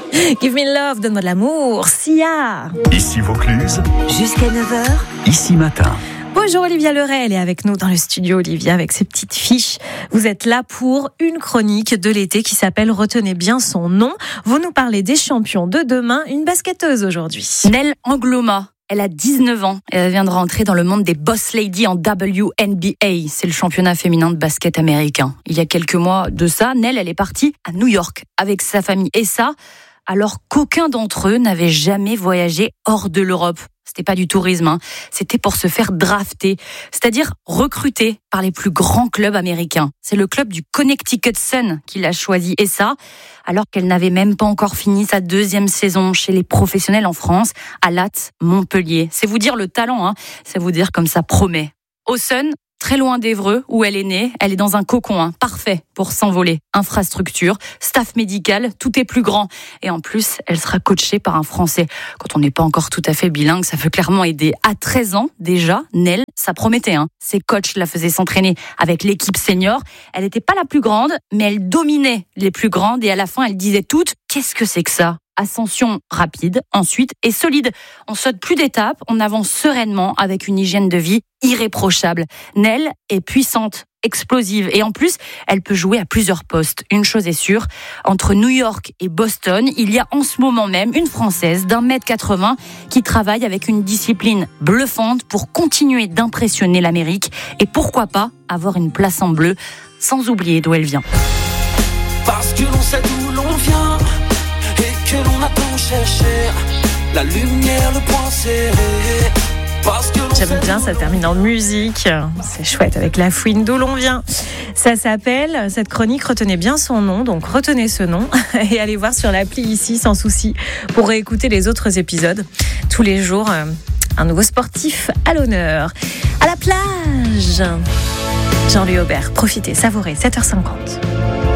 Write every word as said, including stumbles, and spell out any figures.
Give me love, donne-moi de l'amour, Sia. Ici Vaucluse. Jusqu'à neuf heures. Ici Matin. Bonjour Olivia Leray, elle est avec nous dans le studio, Olivia, avec ses petites fiches. Vous êtes là pour une chronique de l'été qui s'appelle « Retenez bien son nom ». Vous nous parlez des champions de demain, une basketteuse aujourd'hui. Nell Angloma. Elle a dix-neuf ans et elle vient de rentrer dans le monde des boss ladies en W N B A. C'est le championnat féminin de basket américain. Il y a quelques mois de ça, Nell, elle est partie à New York avec sa famille. Et ça, alors qu'aucun d'entre eux n'avait jamais voyagé hors de l'Europe. C'était pas du tourisme, hein. C'était pour se faire drafter, c'est-à-dire recruter par les plus grands clubs américains. C'est le club du Connecticut Sun qui l'a choisi, et ça, alors qu'elle n'avait même pas encore fini sa deuxième saison chez les professionnels en France, à Latte, Montpellier. C'est vous dire le talent, hein. C'est vous dire comme ça promet. Au Sun, très loin d'Évreux, où elle est née, elle est dans un cocon, hein, parfait pour s'envoler. Infrastructure, staff médical, tout est plus grand. Et en plus, elle sera coachée par un Français. Quand on n'est pas encore tout à fait bilingue, ça peut clairement aider. À treize ans, déjà, Nell, ça promettait. Hein. Ses coachs la faisaient s'entraîner avec l'équipe senior. Elle n'était pas la plus grande, mais elle dominait les plus grandes. Et à la fin, elle disait toutes, qu'est-ce que c'est que ça ? Ascension rapide, ensuite, et solide. On saute plus d'étapes, on avance sereinement avec une hygiène de vie irréprochable. Nell est puissante, explosive, et en plus, elle peut jouer à plusieurs postes. Une chose est sûre, entre New York et Boston, il y a en ce moment même une Française d'un mètre quatre-vingts qui travaille avec une discipline bluffante pour continuer d'impressionner l'Amérique et pourquoi pas avoir une place en bleu, sans oublier d'où elle vient. Parce que l'on sait d'où l'on vient et que l'on a tant cherché la lumière, le point serré. J'aime bien, ça termine en musique. C'est chouette avec la fouine d'où l'on vient. Ça s'appelle, cette chronique, retenez bien son nom. Donc retenez ce nom et allez voir sur l'appli ici sans souci pour réécouter les autres épisodes. Tous les jours, un nouveau sportif à l'honneur. À la plage, Jean-Louis Aubert, profitez, savourez, sept heures cinquante.